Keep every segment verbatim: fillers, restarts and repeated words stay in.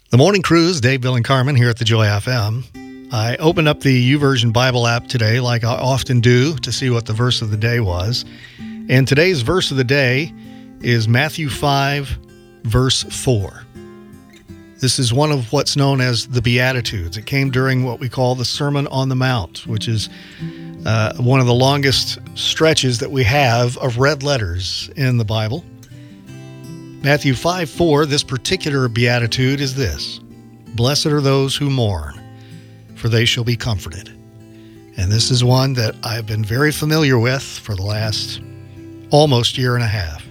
The Morning Cruise, Dave, Bill, and Carmen here at the Joy F M. I opened up the YouVersion Bible app today, like I often do, to see what the verse of the day was. And today's verse of the day is Matthew five, verse four. This is one of what's known as the Beatitudes. It came during what we call the Sermon on the Mount, which is uh, one of the longest stretches that we have of red letters in the Bible. Matthew five four, this particular beatitude is this: Blessed are those who mourn, for they shall be comforted. And this is one that I've been very familiar with for the last almost year and a half.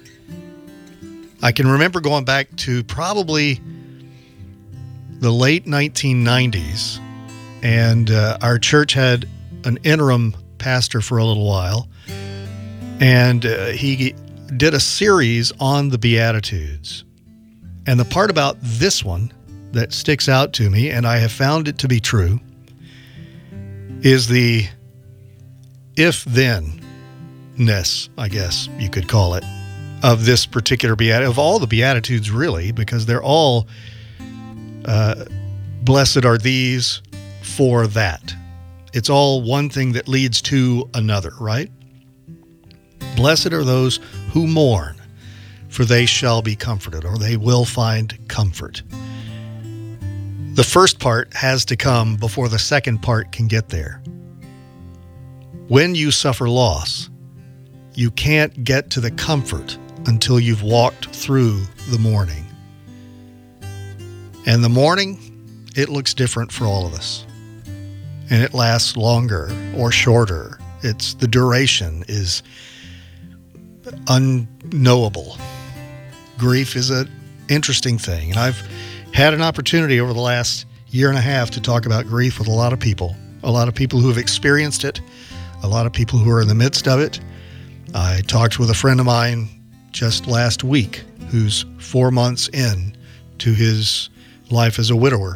I can remember going back to probably the late nineteen nineties, and uh, our church had an interim pastor for a little while, and uh, he did a series on the Beatitudes. And the part about this one that sticks out to me, and I have found it to be true, is the if-then-ness, I guess you could call it, of this particular Beatitude, of all the Beatitudes really, because they're all uh, blessed are these for that. It's all one thing that leads to another, right? Blessed are those who mourn, for they shall be comforted, or they will find comfort. The first part has to come before the second part can get there. When you suffer loss, you can't get to the comfort until you've walked through the mourning. And the mourning, it looks different for all of us. And it lasts longer or shorter. It's the duration is unknowable. Grief is an interesting thing. And I've had an opportunity over the last year and a half to talk about grief with a lot of people, a lot of people who have experienced it, a lot of people who are in the midst of it. I talked with a friend of mine just last week who's four months in to his life as a widower.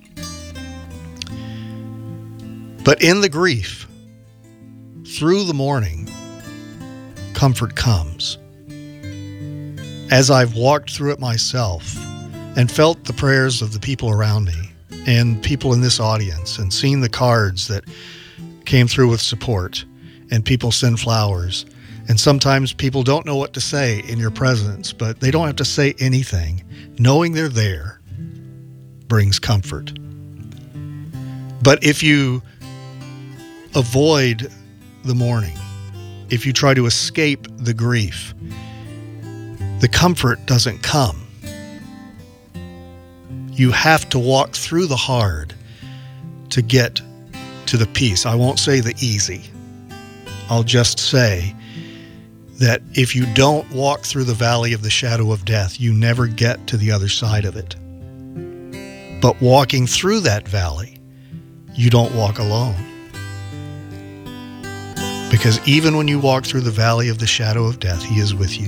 But in the grief, through the mourning, comfort comes. As I've walked through it myself and felt the prayers of the people around me and people in this audience and seen the cards that came through with support, and people send flowers, and sometimes people don't know what to say in your presence, but they don't have to say anything. Knowing they're there brings comfort. But if you avoid the mourning, if you try to escape the grief, the comfort doesn't come. You have to walk through the hard to get to the peace. I won't say the easy. I'll just say that if you don't walk through the valley of the shadow of death, you never get to the other side of it. But walking through that valley, you don't walk alone. Because even when you walk through the valley of the shadow of death, He is with you.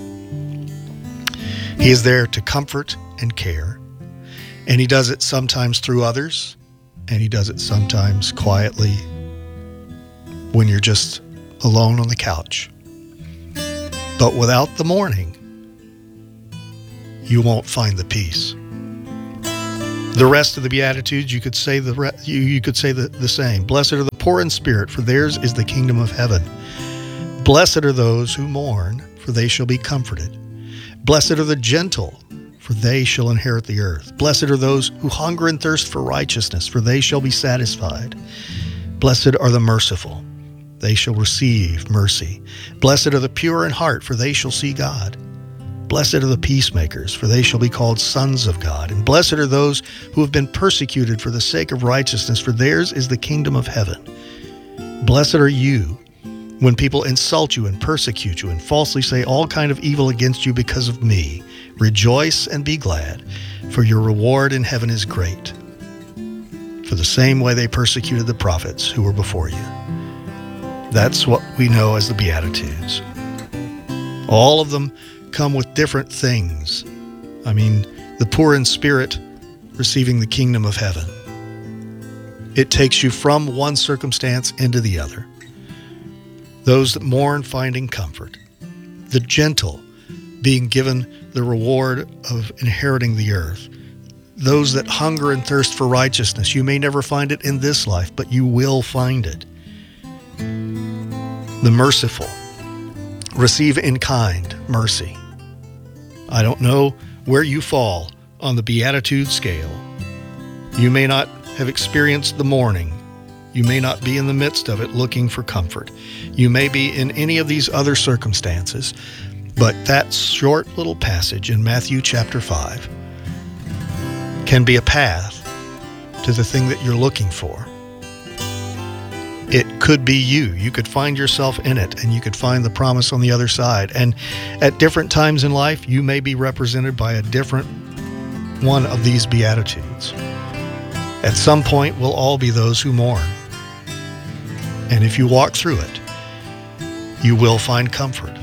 He is there to comfort and care. And He does it sometimes through others, and He does it sometimes quietly when you're just alone on the couch. But without the mourning, you won't find the peace. The rest of the Beatitudes, you could say the re- you, you could say the, the same. Blessed are the poor in spirit, for theirs is the kingdom of heaven. Blessed are those who mourn, for they shall be comforted. Blessed are the gentle, for they shall inherit the earth. Blessed are those who hunger and thirst for righteousness, for they shall be satisfied. Blessed are the merciful, they shall receive mercy. Blessed are the pure in heart, for they shall see God. Blessed are the peacemakers, for they shall be called sons of God. And blessed are those who have been persecuted for the sake of righteousness, for theirs is the kingdom of heaven. Blessed are you when people insult you and persecute you and falsely say all kind of evil against you because of me. Rejoice and be glad, for your reward in heaven is great. For the same way they persecuted the prophets who were before you. That's what we know as the Beatitudes. All of them come with different things. I mean, the poor in spirit receiving the kingdom of heaven. It takes you from one circumstance into the other. Those that mourn finding comfort. The gentle being given the reward of inheriting the earth. those that hunger and thirst for righteousness. You may never find it in this life, but you will find it. The merciful receive in kind mercy. I don't know where you fall on the Beatitude scale. You may not have experienced the mourning. You may not be in the midst of it looking for comfort. You may be in any of these other circumstances, but that short little passage in Matthew chapter five can be a path to the thing that you're looking for. It could be you. You could find yourself in it, and you could find the promise on the other side. And at different times in life, you may be represented by a different one of these Beatitudes. At some point, we'll all be those who mourn. And if you walk through it, you will find comfort.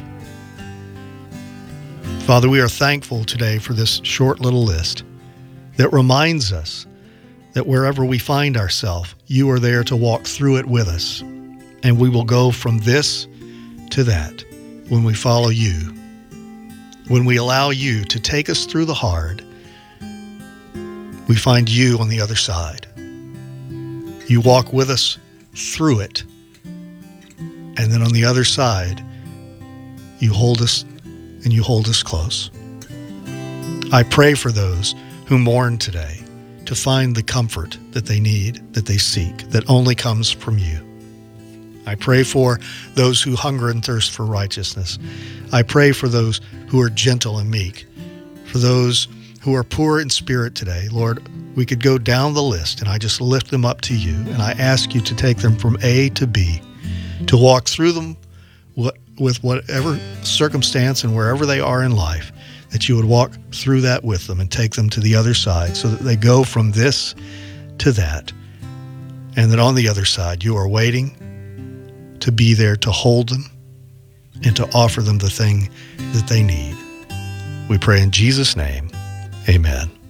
Father, we are thankful today for this short little list that reminds us that wherever we find ourselves, you are there to walk through it with us. And we will go from this to that when we follow you, when we allow you to take us through the hard. We find you on the other side. You walk with us through it. And then on the other side, you hold us and you hold us close. I pray for those who mourn today to find the comfort that they need, that they seek, that only comes from you. I pray for those who hunger and thirst for righteousness. I pray for those who are gentle and meek, for those who are poor in spirit today. Lord, we could go down the list, and I just lift them up to you, and I ask you to take them from A to B, to walk through them with whatever circumstance and wherever they are in life, that you would walk through that with them and take them to the other side so that they go from this to that, and that on the other side you are waiting to be there to hold them and to offer them the thing that they need. We pray in Jesus' name, amen.